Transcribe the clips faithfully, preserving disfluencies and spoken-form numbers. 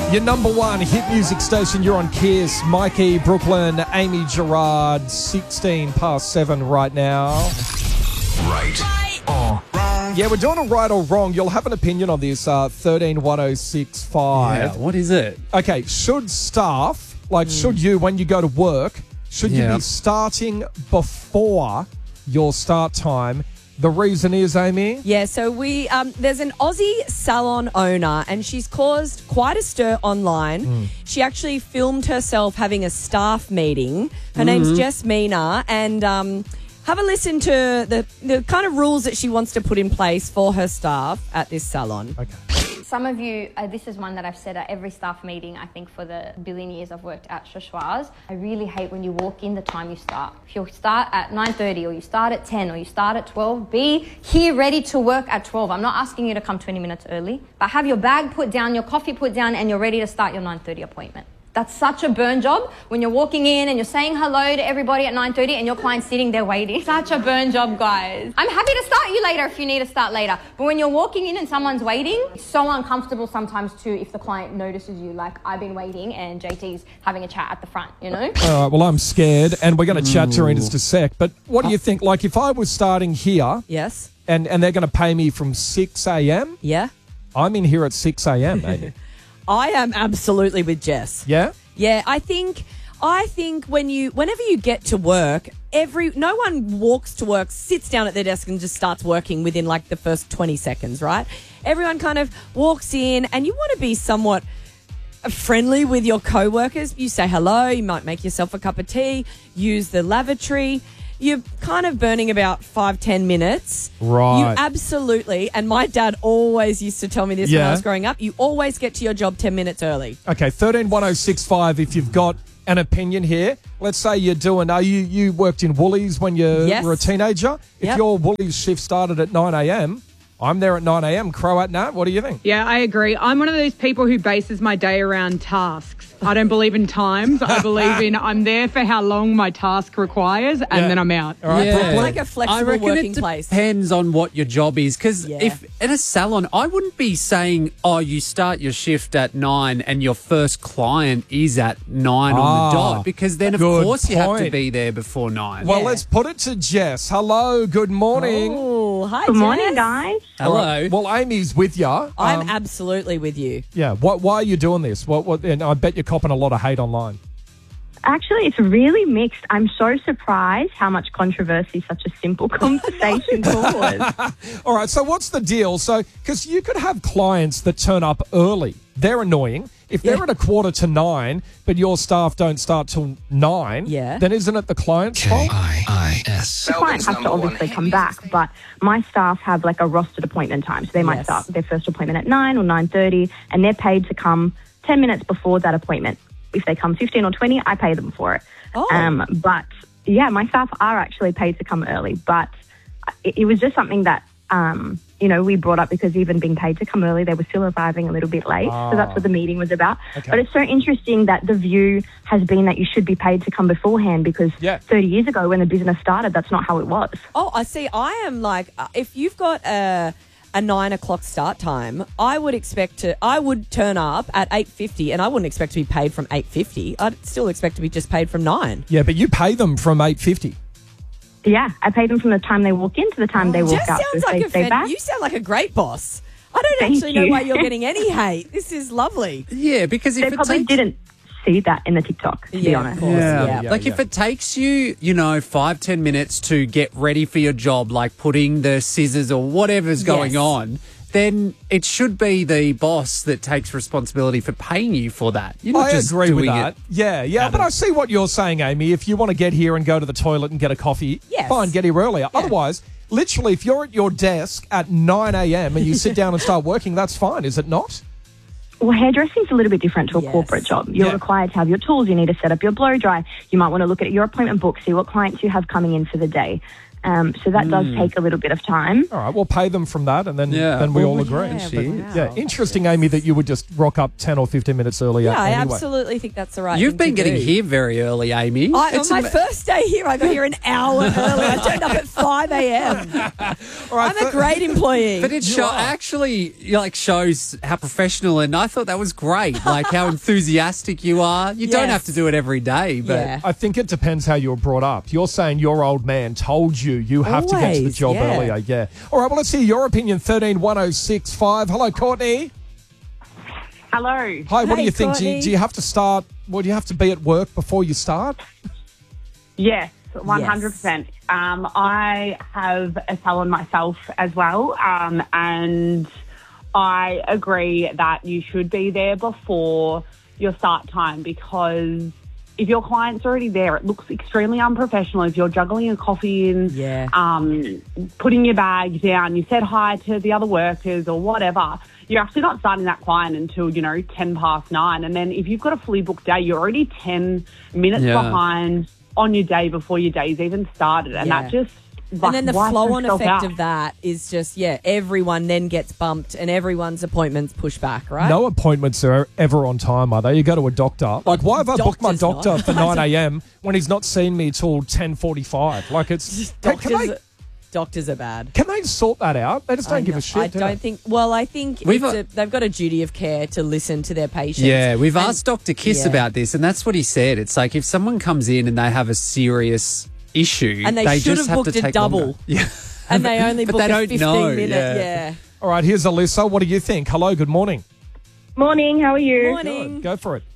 Your number one hit music station, you're on Kiss. Mikey, Brooklyn, Amy Gerard, sixteen past seven right now. Right or wrong? Yeah, we're doing a right or wrong. You'll have an opinion on this, uh, thirteen one oh six five. Yeah, what is it? Okay, should staff, like mm. should you, when you go to work, should yeah. you be starting before your start time? The reason is, Amy? Yeah, so we um, there's an Aussie salon owner and she's caused quite a stir online. Mm. She actually filmed herself having a staff meeting. Her mm-hmm. name's Jess Mina, and um, have a listen to the, the kind of rules that she wants to put in place for her staff at this salon. Okay. Some of you, uh, this is one that I've said at every staff meeting, I think, for the billion years I've worked at Shashwaz. I really hate when you walk in the time you start. If you start at nine thirty or you start at ten or you start at twelve, be here ready to work at twelve. I'm not asking you to come twenty minutes early, but have your bag put down, your coffee put down, and you're ready to start your nine thirty appointment. That's such a burn job when you're walking in and you're saying hello to everybody at nine thirty and your client's sitting there waiting. Such a burn job, guys. I'm happy to start you later if you need to start later. But when you're walking in and someone's waiting, it's so uncomfortable sometimes too if the client notices you. Like, I've been waiting and J T's having a chat at the front, you know? All right, well, I'm scared and we're going to chat to her in just a sec. But what do you think? Like, if I was starting here... Yes. And, and they're going to pay me from six a.m. Yeah. I'm in here at six a.m, maybe. I am absolutely with Jess. Yeah? Yeah, I think I think when you whenever you get to work, every no one walks to work, sits down at their desk and just starts working within like the first twenty seconds, right? Everyone kind of walks in and you want to be somewhat friendly with your co-workers. You say hello, you might make yourself a cup of tea, use the lavatory. You're kind of burning about five, ten minutes. Right. You absolutely, and my dad always used to tell me this yeah. when I was growing up, you always get to your job ten minutes early. Okay, thirteen one oh six five, if you've got an opinion here. Let's say you're doing, uh, you, you worked in Woolies when you yes. were a teenager. If yep. your Woolies shift started at nine a.m., I'm there at nine a.m. Croat Nat, what do you think? Yeah, I agree. I'm one of those people who bases my day around tasks. I don't believe in times. I believe in I'm there for how long my task requires, and yeah. then I'm out. All right, yeah. Brooklyn? Like a flexible I reckon working it place. depends on what your job is. Because Yeah. if in a salon, I wouldn't be saying, oh, you start your shift at nine and your first client is at nine on Ah, the dot. Because then, of good course, you have to point. be there before nine. Well, Yeah. let's put it to Jess. Hello, good morning. Oh, hi, Good Jess. morning, guys. Hello. All right, well, Amy's with you. I'm Um, absolutely with you. yeah, what, why are you doing this? What, what, and I bet you're copping a lot of hate online. Actually, it's really mixed. I'm so surprised how much controversy such a simple conversation caused. All right, so what's the deal? So, because you could have clients that turn up early. They're annoying. If they're Yeah. at a quarter to nine, but your staff don't start till nine, Yeah. then isn't it the client's fault? K I I S. The client has to obviously come back, but my staff have like a rostered appointment time. So they might Yes. start their first appointment at nine or nine thirty, and they're paid to come ten minutes before that appointment. If they come fifteen or twenty, I pay them for it. Oh. Um, but yeah, my staff are actually paid to come early, but it, it was just something that, um, you know, we brought up because even being paid to come early, they were still arriving a little bit late. Ah. So that's what the meeting was about. Okay. But it's so interesting that the view has been that you should be paid to come beforehand because Yeah. thirty years ago when the business started, that's not how it was. Oh, I see. I am like, uh, if you've got a a nine o'clock start time, I would expect to. I would turn up at eight fifty, and I wouldn't expect to be paid from eight fifty. I'd still expect to be just paid from nine. Yeah, but you pay them from eight fifty. Yeah, I pay them from the time they walk in to the time they walk Jess out. So sounds if like they a stay fan- back. you sound like a great boss. I don't Thank actually know you. why you're getting any hate. This is lovely. Yeah, because if They it probably takes... didn't see that in the TikTok, to be Yeah, of honest. course. Yeah. Yeah. Like if it takes you, you know, five, ten minutes to get ready for your job, like putting the scissors or whatever's going Yes. on, then it should be the boss that takes responsibility for paying you for that. You're not I just agree with doing that. it. Yeah, yeah, out but of- I see what you're saying, Amy. If you want to get here and go to the toilet and get a coffee, Yes. fine, get here earlier. Otherwise, literally, if you're at your desk at nine a.m. and you sit down and start working, that's fine, is it not? Well, hairdressing's a little bit different to a Yes. corporate job. You're Yeah. required to have your tools. You need to set up your blow dry. You might want to look at your appointment book, see what clients you have coming in for the day. Um, so that does take a little bit of time. All right, we'll pay them from that, and then Yeah. then we Well, all we- agree. yeah, She but is. wow. Yeah, interesting, Amy, that you would just rock up ten or fifteen minutes earlier. Yeah, I anyway. absolutely think that's the right You've thing been to getting do. here very early, Amy. I, on It's my ama- first day here, I got here an hour early. I turned up at five a.m. All right, I'm a great employee. But it show, actually like shows how professional, and I thought that was great. Like how enthusiastic you are. You don't Yes. have to do it every day, but Yeah. I think it depends how you were brought up. You're saying your old man told you you have to get to the Always, job yeah. earlier. Yeah. All right, well, let's hear your opinion. thirteen one oh six five. Hello, Courtney. Hello. Hi, what do Hey, you think? Do you, Courtney. do you have to start, well, do you have to be at work before you start? Yes, one hundred percent. Um, I have a salon myself as well, um, and I agree that you should be there before your start time, because if your client's already there, it looks extremely unprofessional if you're juggling a coffee in, Yeah. um, putting your bag down, you said hi to the other workers or whatever. You're actually not starting that client until, you know, ten past nine. And then if you've got a fully booked day, you're already ten minutes Yeah. behind on your day before your day's even started. And Yeah. that just... And then the wipes flow-on yourself effect out. of that is just, yeah, everyone then gets bumped and everyone's appointments pushed back, right? No appointments are ever on time, are they? You go to a doctor. Like, why have I booked my Doctor's doctor not. for nine a.m. when he's not seen me till ten forty-five? Like, it's... Can, Doctors, can, they, doctors are bad. can they sort that out? They just don't I give know. a shit, I do don't they? think. Well, I think We've it's a- a, they've got a duty of care to listen to their patients. yeah, we've And- asked Doctor Kiss yeah. about this, and that's what he said. It's like if someone comes in and they have a serious issue, And they should just have have booked to a take double. longer. Yeah. and they only But book they a don't fifteen know, minute. yeah. Yeah. All right, here's Alyssa. What do you think? Hello, good morning. Morning, how are you? Morning. Good. Go for it.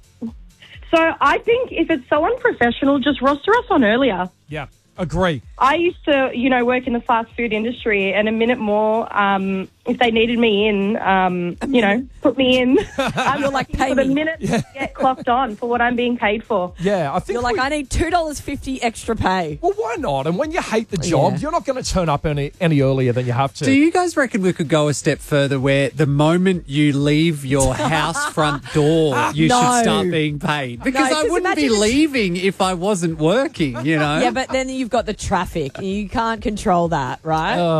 So I think if it's so unprofessional, just roster us on earlier. Yeah, agree. I used to, you know, work in the fast food industry, and a minute more, um, if they needed me in, um, you know, put me in. I'm You're like, pay for the me. minute to get clocked on for what I'm being paid for. Yeah, I think You're like, we- I need two dollars fifty extra pay. Well, why not? And when you hate the job, Yeah. you're not going to turn up any any earlier than you have to. Do you guys reckon we could go a step further where the moment you leave your house front door, you No. should start being paid? Because I 'cause wouldn't be imagine it's- leaving if I wasn't working, you know? Yeah, but then you've got the traffic. You can't control that, right?